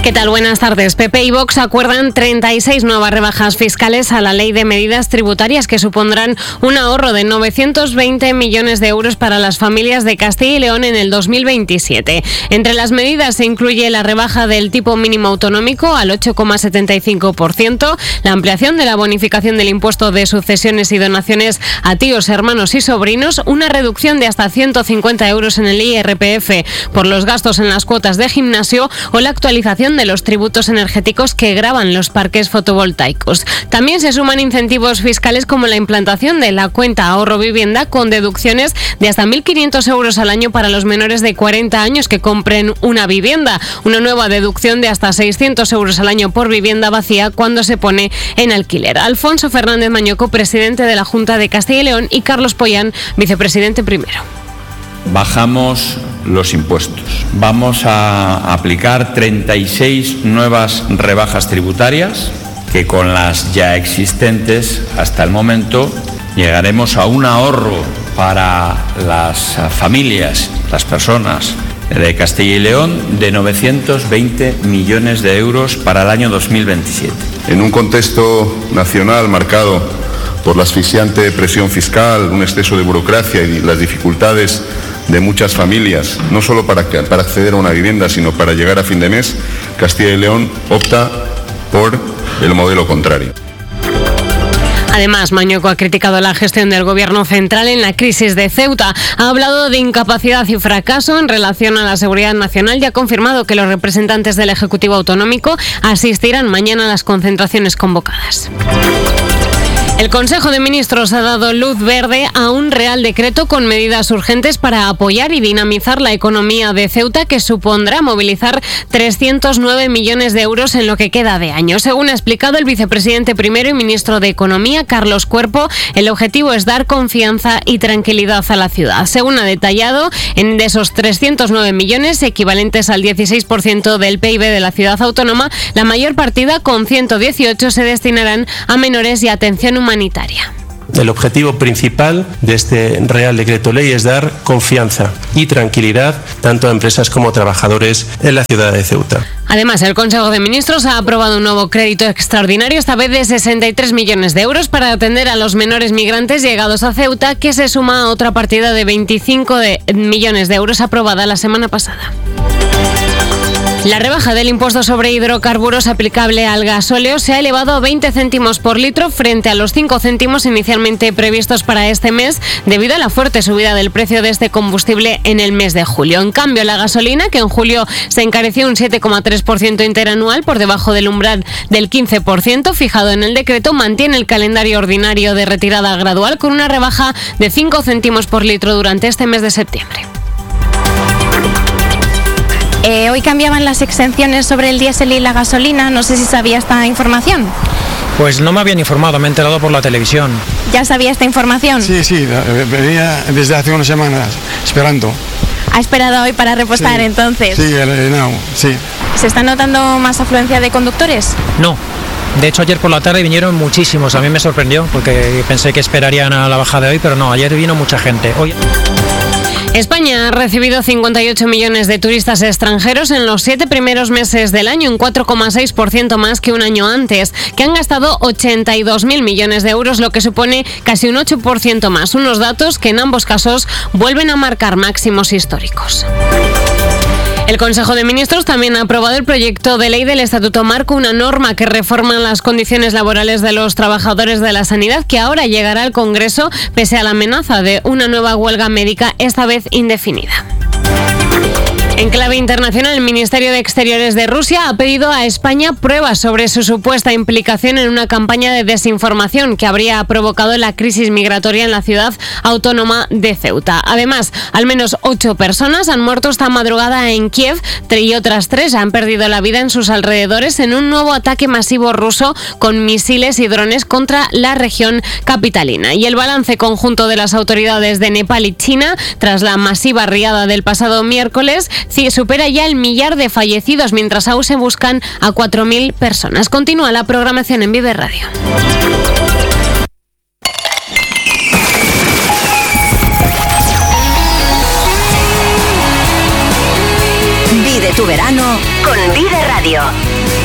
¿Qué tal? Buenas tardes. PP y Vox acuerdan 36 nuevas rebajas fiscales a la Ley de Medidas Tributarias que supondrán un ahorro de 920 millones de euros para las familias de Castilla y León en el 2027. Entre las medidas se incluye la rebaja del tipo mínimo autonómico al 8,75%, la ampliación de la bonificación del impuesto de sucesiones y donaciones a tíos, hermanos y sobrinos, una reducción de hasta 150 euros en el IRPF por los gastos en las cuotas de gimnasio o la actualización de los tributos energéticos que gravan los parques fotovoltaicos. También se suman incentivos fiscales como la implantación de la cuenta ahorro vivienda con deducciones de hasta 1.500 euros al año para los menores de 40 años que compren una vivienda, una nueva deducción de hasta 600 euros al año por vivienda vacía cuando se pone en alquiler. Alfonso Fernández Mañoco, presidente de la Junta de Castilla y León, y Carlos Pollán, vicepresidente primero. Bajamos los impuestos. Vamos a aplicar 36 nuevas rebajas tributarias que con las ya existentes hasta el momento llegaremos a un ahorro para las familias, las personas de Castilla y León de 920 millones de euros para el año 2027. En un contexto nacional marcado por la asfixiante presión fiscal, un exceso de burocracia y las dificultades de muchas familias, no solo para acceder a una vivienda, sino para llegar a fin de mes, Castilla y León opta por el modelo contrario. Además, Mañoco ha criticado la gestión del Gobierno central en la crisis de Ceuta. Ha hablado de incapacidad y fracaso en relación a la seguridad nacional y ha confirmado que los representantes del Ejecutivo Autonómico asistirán mañana a las concentraciones convocadas. El Consejo de Ministros ha dado luz verde a un Real Decreto con medidas urgentes para apoyar y dinamizar la economía de Ceuta, que supondrá movilizar 309 millones de euros en lo que queda de año. Según ha explicado el vicepresidente primero y ministro de Economía, Carlos Cuerpo, el objetivo es dar confianza y tranquilidad a la ciudad. Según ha detallado, de esos 309 millones, equivalentes al 16% del PIB de la ciudad autónoma, la mayor partida, con 118, se destinarán a menores y atención humanitaria. El objetivo principal de este Real Decreto Ley es dar confianza y tranquilidad tanto a empresas como a trabajadores en la ciudad de Ceuta. Además, el Consejo de Ministros ha aprobado un nuevo crédito extraordinario, esta vez de 63 millones de euros, para atender a los menores migrantes llegados a Ceuta, que se suma a otra partida de 25 millones de euros aprobada la semana pasada. La rebaja del impuesto sobre hidrocarburos aplicable al gasóleo se ha elevado a 20 céntimos por litro frente a los 5 céntimos inicialmente previstos para este mes, debido a la fuerte subida del precio de este combustible en el mes de julio. En cambio, la gasolina, que en julio se encareció un 7,3% interanual por debajo del umbral del 15% fijado en el decreto, mantiene el calendario ordinario de retirada gradual con una rebaja de 5 céntimos por litro durante este mes de septiembre. Hoy cambiaban las exenciones sobre el diésel y la gasolina. No sé si sabía esta información. Pues no me habían informado, me he enterado por la televisión. ¿Ya sabía esta información? Sí, venía desde hace unas semanas esperando. ¿Ha esperado hoy para repostar entonces? Sí. ¿Se está notando más afluencia de conductores? No. De hecho, ayer por la tarde vinieron muchísimos. A mí me sorprendió porque pensé que esperarían a la bajada de hoy, pero no, ayer vino mucha gente. Hoy... España ha recibido 58 millones de turistas extranjeros en los 7 primeros meses del año, un 4,6% más que un año antes, que han gastado 82.000 millones de euros, lo que supone casi un 8% más. Unos datos que en ambos casos vuelven a marcar máximos históricos. El Consejo de Ministros también ha aprobado el proyecto de ley del Estatuto Marco, una norma que reforma las condiciones laborales de los trabajadores de la sanidad, que ahora llegará al Congreso pese a la amenaza de una nueva huelga médica, esta vez indefinida. En clave internacional, el Ministerio de Exteriores de Rusia ha pedido a España pruebas sobre su supuesta implicación en una campaña de desinformación que habría provocado la crisis migratoria en la ciudad autónoma de Ceuta. Además, al menos 8 personas han muerto esta madrugada en Kiev y otras 3 han perdido la vida en sus alrededores en un nuevo ataque masivo ruso con misiles y drones contra la región capitalina. Y el balance conjunto de las autoridades de Nepal y China, tras la masiva riada del pasado miércoles, supera ya el 1.000.000 de fallecidos, mientras aún se buscan a 4.000 personas. Continúa la programación en Vive Radio. Vive tu verano con Vive Radio.